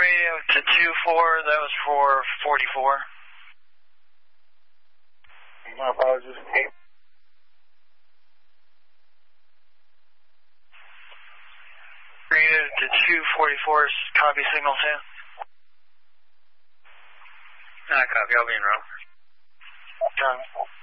radio to 2-4, that was for 44. My apologies. Radio to 244, copy signal 2. Copy, I'll be in route. Copy.